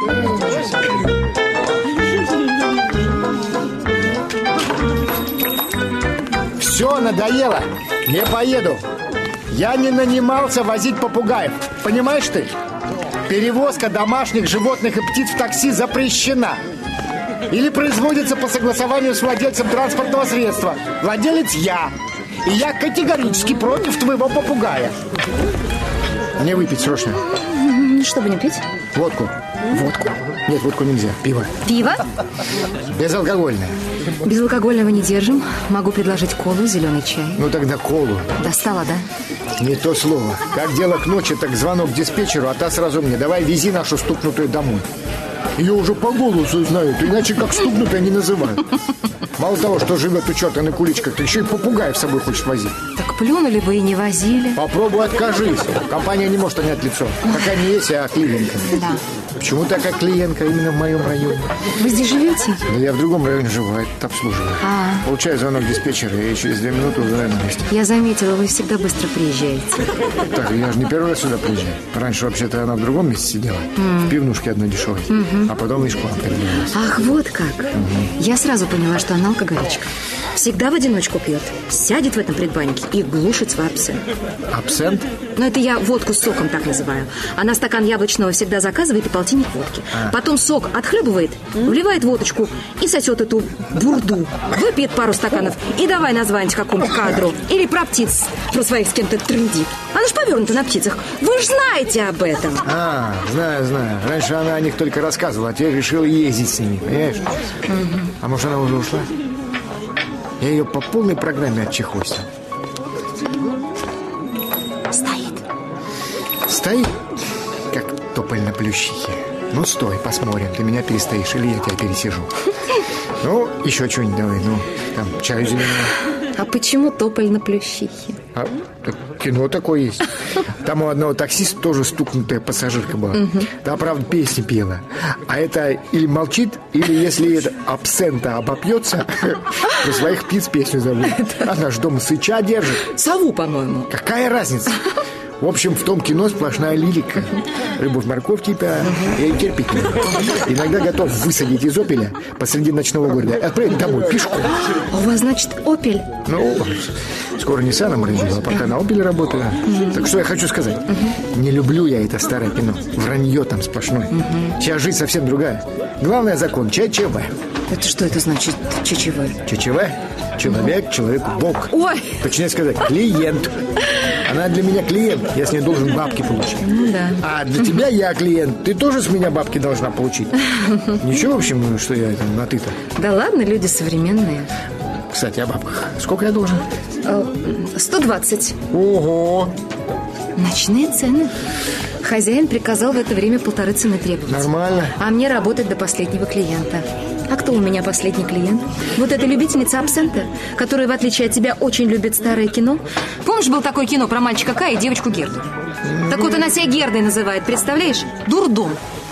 Все, надоело. Не поеду. Я не нанимался возить попугаев. Понимаешь ты? Перевозка домашних животных и птиц в такси запрещена. Или производится по согласованию с владельцем транспортного средства. Владелец я. И я категорически против твоего попугая. Мне выпить срочно. Что будем пить? Водку. Водку? Нет, водку нельзя. Пиво. Пиво? Безалкогольное. Безалкогольного не держим. Могу предложить колу, зеленый чай. Ну тогда колу. Достала, да? Не то слово. Как дело к ночи, так звонок диспетчеру, а та сразу мне: давай вези нашу стукнутую домой. Ее уже по голосу знают, иначе как стукнутая не называют. Мало того, что живет у черта на куличках, ты еще и попугаев с собой хочешь возить. Так плюнули бы и не возили. Попробуй откажись. Компания не может отнять лицо. Пока не есть, а клиентка. Да. Почему такая клиентка именно в моем районе? Вы здесь живете? Да я в другом районе живу, а этот обслуживаю. Получаю звонок диспетчера, и через 2 минуты уже на месте. Я заметила, вы всегда быстро приезжаете. Так, я же не первый раз сюда приезжаю. Раньше вообще-то она в другом месте сидела. В пивнушке одной дешевой. А потом лишь к вам перебралась. Ах, вот как. Я сразу поняла, что она алкоголичка. Всегда в одиночку пьет. Сядет в этом предбаннике и глушит свой абсент. Абсент? Ну, это я водку с соком так называю. Она стакан яблочного всегда заказывает и полтинник водки. Потом сок отхлебывает, вливает водочку и сосет эту бурду. Выпьет пару стаканов и давай названить какому-то кадру. Или про птиц, про своих с кем-то трындит. Она ж повернута на птицах. Вы же знаете об этом. Знаю. Раньше она о них только рассказывала, а теперь решила ездить с ними, понимаешь? А может, она уже ушла? Я ее по полной программе отчехвостил. Стоит, как тополь на плющихе. Ну, стой, посмотрим, ты меня перестоишь или я тебя пересижу. Ну, еще что-нибудь давай, там, чаю зеленого. А почему тополь на плющихе? Так, кино такое есть. Там у одного таксиста тоже стукнутая пассажирка была. Та, правда, песни пела. А это или молчит, или если это абсента обопьется, про своих птиц песню зовут. Она ж дома сыча держит. Сову, по-моему. Какая разница? В общем, в том кино сплошная лирика. Любовь, морковь типа, я и терпеть не могу. Иногда готов высадить из «Опеля» посреди ночного города, отправить домой пешком. У вас, значит, «Опель»? Ну, скоро Ниссаном рыбу, а пока на «Опеле» работаю. Так что я хочу сказать. Не люблю я это старое кино. Вранье там сплошное. Сейчас жизнь совсем другая. Главный закон – ЧЧВ. Это что это значит, ЧЧВ? ЧЧВ – человек, человеку Бог. Ой! Точнее сказать, клиент. Она для меня клиент, я с ней должен бабки получить. Ну да. А для тебя я клиент, ты тоже с меня бабки должна получить. Ничего, в общем, что я это на ты-то. Да ладно, люди современные. Кстати, о бабках. Сколько я должен? 120. Ого! Ночные цены. Хозяин приказал в это время 1,5 цены требовать. Нормально. А мне работать до последнего клиента. А кто у меня последний клиент? Вот эта любительница абсента, которая, в отличие от тебя, очень любит старое кино. Помнишь, было такое кино про мальчика Кая и девочку Герду? Так вот она себя Гердой называет, представляешь? Дурдом.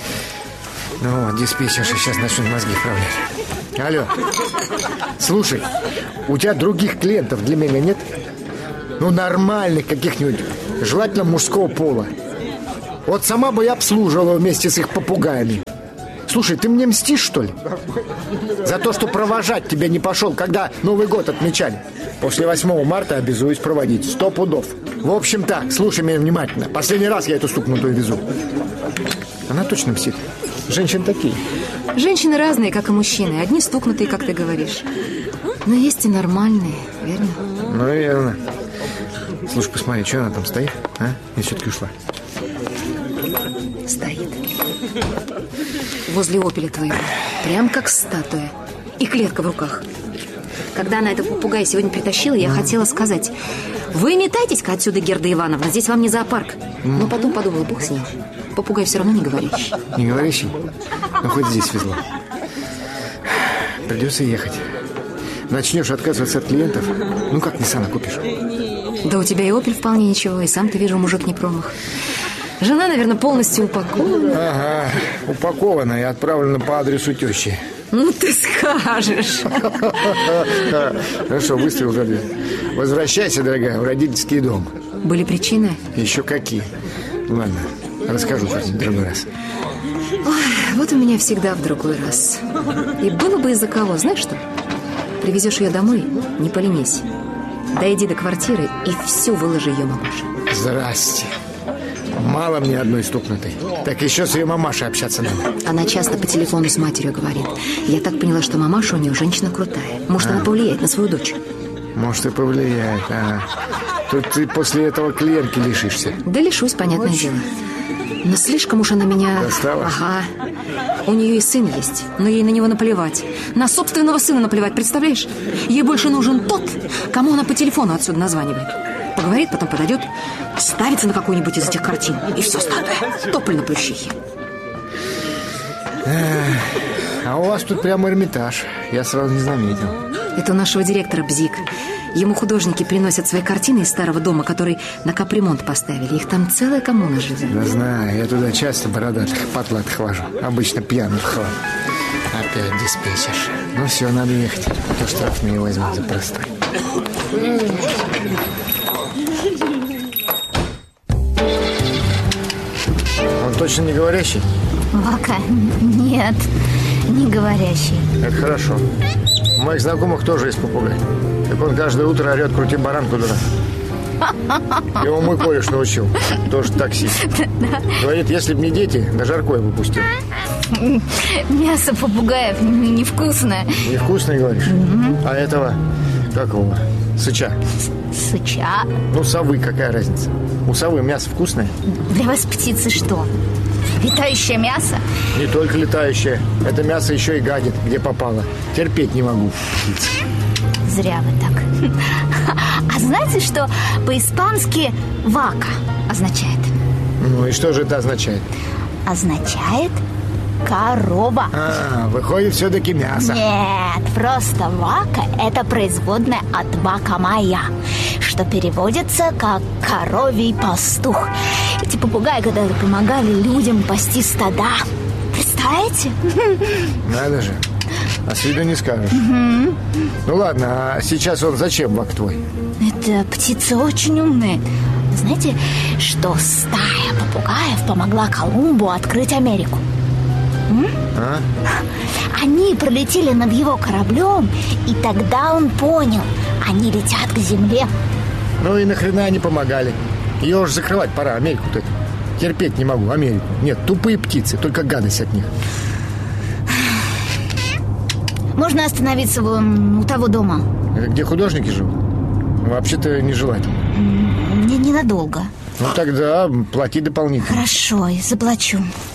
Ну вот, диспетчерша сейчас начнет мозги вправлять. Алло. Слушай, у тебя других клиентов для меня нет? Ну, нормальных каких-нибудь, желательно мужского пола. Вот сама бы я обслуживала вместе с их попугаями. Слушай, ты мне мстишь, что ли? За то, что провожать тебя не пошел, когда Новый год отмечали. После 8 марта обязуюсь проводить 100 пудов. В общем так, слушай меня внимательно. Последний раз я эту стукнутую везу. Она точно мстит. Женщины такие. Женщины разные, как и мужчины. Одни стукнутые, как ты говоришь. Но есть и нормальные, верно? Ну, верно. Слушай, посмотри, что она там стоит, а? И все-таки ушла. Стоит. Возле «Опеля» твоего. Прям как статуя. И клетка в руках. Когда она этот попугай сегодня притащила, я хотела сказать: вы метайтесь-ка отсюда, Герда Ивановна, здесь вам не зоопарк. Но потом подумала, бог с ним. Попугай все равно не говорящий. Не говорящий? Ну, хоть здесь везло. Придется ехать. Начнешь отказываться от клиентов, ну как Ниссана купишь? Да у тебя и «Опель» вполне ничего, и сам ты, вижу, мужик не промах. Жена, наверное, полностью упакована. Ага, упакована и отправлена по адресу тещи. Ну ты скажешь. Хорошо, выставил за дверь. Возвращайся, дорогая, в родительский дом. Были причины? Еще какие? Ладно, расскажу как-нибудь в другой раз. Ой, вот у меня всегда в другой раз. И было бы из-за кого, знаешь что? Привезешь ее домой, не поленись. Дойди до квартиры и все выложи ее мамаше. Здрасте. Мало мне одной стукнутой. Так еще с ее мамашей общаться надо. Она часто по телефону с матерью говорит. Я так поняла, что мамаша у нее женщина крутая. Может, она повлияет на свою дочь. Может, и повлияет, Тут ты после этого клиентки лишишься. Да лишусь, понятное дело. Но слишком уж она меня... Достала? Ага. У нее и сын есть, но ей на него наплевать. На собственного сына наплевать, представляешь? Ей больше нужен тот, кому она по телефону отсюда названивает. Поговорит, потом подойдет, ставится на какую-нибудь из этих картин. И все, статуя. Тополь на плющихе. А у вас тут прямо Эрмитаж. Я сразу не заметил. Это у нашего директора Бзик. Ему художники приносят свои картины из старого дома, который на капремонт поставили. Их там целая коммуна живет. Да знаю, я туда часто бородатых, потлатых хожу. Обычно пьяных хват. Опять диспетчерша. Ну все, надо ехать. А то штраф меня возьмут за простой. Он точно не говорящий? Вака, нет, не говорящий. Это хорошо. У моих знакомых тоже есть попугай. Так он каждое утро орет: крути баранку, дурак. Его мой кореш научил. Тоже таксист. Говорит, если бы не дети, на жаркое бы пустил. Мясо попугаев невкусное. Невкусное, говоришь? А этого, как его, сыча? Сыча? Ну, совы, какая разница? У совы мясо вкусное? Для вас птицы что? Летающее мясо? Не только летающее. Это мясо еще и гадит, где попало. Терпеть не могу птиц. Зря вы так. А знаете, что по-испански «вака» означает? Ну и что же это означает? Означает корова. Выходит, все-таки мясо. Нет, просто «вака» – это производная от «вака майя», что переводится как «коровий пастух». Эти попугаи когда-то помогали людям пасти стада. Представляете? Надо же. А с виду не скажешь. Ну ладно, а сейчас он зачем, Вак твой? Это птицы очень умные. Знаете, что стая попугаев помогла Колумбу открыть Америку? Они пролетели над его кораблем, и тогда он понял, они летят к земле. Ну и нахрена они помогали? Ее уже закрывать пора, Америку-то. Терпеть не могу, Америку. Нет, тупые птицы, только гадость от них. Можно остановиться вон у того дома. Это где художники живут? Вообще-то нежелательно. Ненадолго. Ну тогда плати дополнительно. Хорошо, я заплачу.